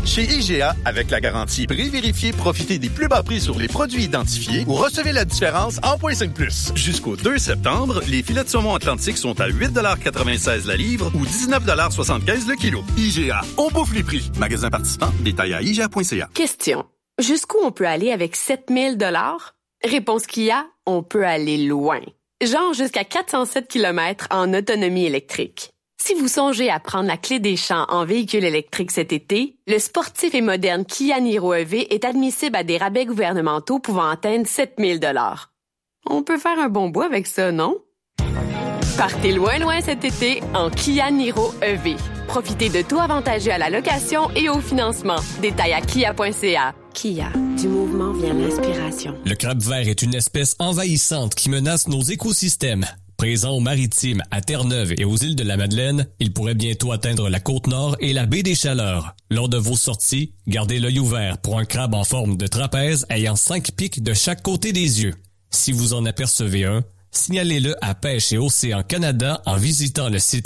Chez IGA, avec la garantie pré-vérifiée, profitez des plus bas prix sur les produits identifiés ou recevez la différence en .5+. Jusqu'au 2 septembre, les filets de saumon Atlantique sont à 8,96 $ la livre ou 19,75 $ le kilo. IGA, on bouffe les prix. Magasin participant, détail à IGA.ca. Question. Jusqu'où on peut aller avec 7 000 $? Réponse Kia, on peut aller loin. Genre jusqu'à 407 km en autonomie électrique. Si vous songez à prendre la clé des champs en véhicule électrique cet été, le sportif et moderne Kia Niro EV est admissible à des rabais gouvernementaux pouvant atteindre 7 000 $. On peut faire un bon bout avec ça, non? Partez loin cet été en Kia Niro EV. Profitez de taux avantageux à la location et au financement. Détail à kia.ca. Kia, du mouvement vient l'inspiration. Le crabe vert est une espèce envahissante qui menace nos écosystèmes. Présent aux Maritimes, à Terre-Neuve et aux îles de la Madeleine, il pourrait bientôt atteindre la Côte-Nord et la baie des Chaleurs. Lors de vos sorties, gardez l'œil ouvert pour un crabe en forme de trapèze ayant 5 pics de chaque côté des yeux. Si vous en apercevez un, signalez-le à Pêche et Océan Canada en visitant le site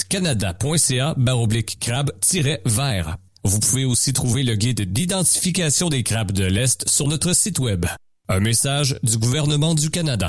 canada.ca/crabe-vert. Vous pouvez aussi trouver le guide d'identification des crabes de l'Est sur notre site web. Un message du gouvernement du Canada.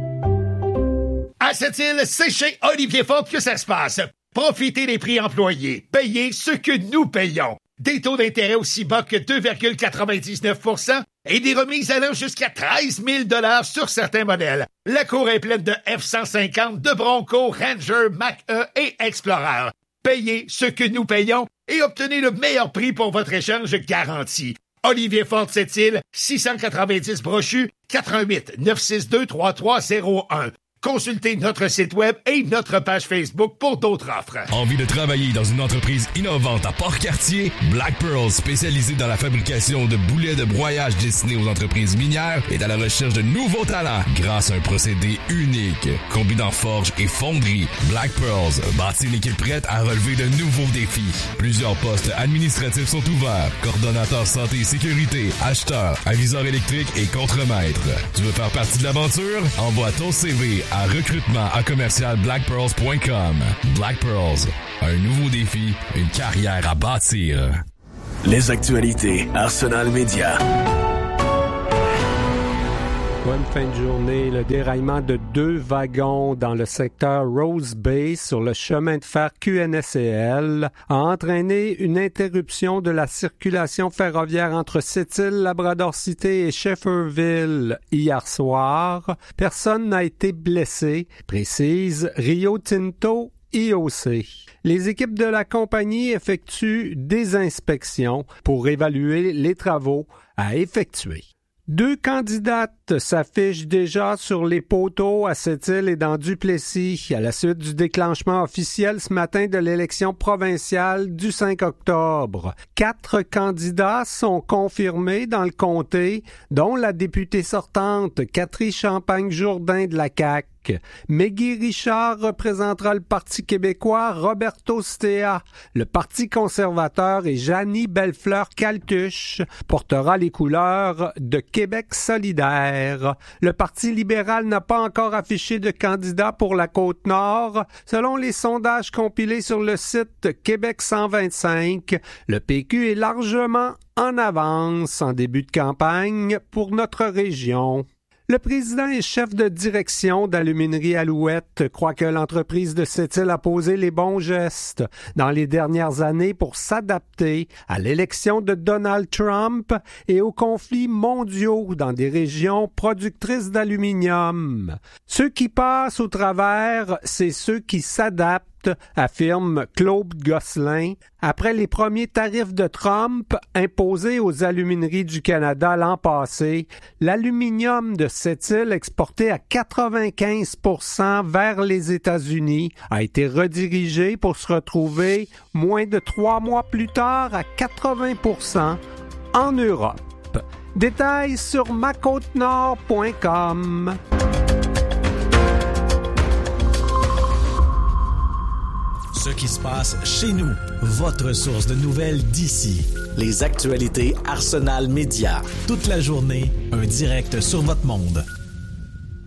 À cette île, c'est chez Olivier Forte que ça se passe. Profitez des prix employés. Payez ce que nous payons. Des taux d'intérêt aussi bas que 2,99% et des remises allant jusqu'à 13 000 $ sur certains modèles. La cour est pleine de F-150, de Bronco, Ranger, Mach-E et Explorer. Payez ce que nous payons et obtenez le meilleur prix pour votre échange garanti. Olivier Forte Sept-Îles, 690 Brochu, 88 962 3301. Consultez notre site web et notre page Facebook pour d'autres offres. Envie de travailler dans une entreprise innovante à Port-Cartier? Black Pearl, spécialisée dans la fabrication de boulets de broyage destinés aux entreprises minières, est à la recherche de nouveaux talents grâce à un procédé unique. Combinant forge et fonderie, Black Pearls bâtit une équipe prête à relever de nouveaux défis. Plusieurs postes administratifs sont ouverts. Coordonnateur santé et sécurité, acheteur, aviseur électrique et contremaître. Tu veux faire partie de l'aventure? Envoie ton CV à recrutement@commercialblackpearls.com. Black Pearls, un nouveau défi, une carrière à bâtir. Les actualités Arsenal Média. Bonne fin de journée. Le déraillement de 2 wagons dans le secteur Rose Bay sur le chemin de fer QNSL a entraîné une interruption de la circulation ferroviaire entre Sept-Îles, Labrador-Cité et Shefferville hier soir. Personne n'a été blessé, précise Rio Tinto IOC. Les équipes de la compagnie effectuent des inspections pour évaluer les travaux à effectuer. 2 candidates s'affichent déjà sur les poteaux à Sept-Îles et dans Duplessis à la suite du déclenchement officiel ce matin de l'élection provinciale du 5 octobre. 4 candidats sont confirmés dans le comté, dont la députée sortante Catherine Champagne-Jourdain de la CAQ. Meggy Richard représentera le Parti québécois, Roberto Stea, le Parti conservateur et Janie Bellefleur-Caltuche portera les couleurs de Québec solidaire. Le Parti libéral n'a pas encore affiché de candidat pour la Côte-Nord. Selon les sondages compilés sur le site Québec 125, le PQ est largement en avance en début de campagne pour notre région. Le président et chef de direction d'Aluminerie Alouette croit que l'entreprise de Sept-Îles a posé les bons gestes dans les dernières années pour s'adapter à l'élection de Donald Trump et aux conflits mondiaux dans des régions productrices d'aluminium. Ceux qui passent au travers, c'est ceux qui s'adaptent, affirme Claude Gosselin, après les premiers tarifs de Trump imposés aux alumineries du Canada l'an passé. L'aluminium de Sept-Îles, exporté à 95% vers les États-Unis, a été redirigé pour se retrouver moins de 3 mois plus tard à 80% en Europe. Détails sur macôtenord.com. Ce qui se passe chez nous, votre source de nouvelles d'ici. Les actualités Arsenal Média. Toute la journée, un direct sur votre monde.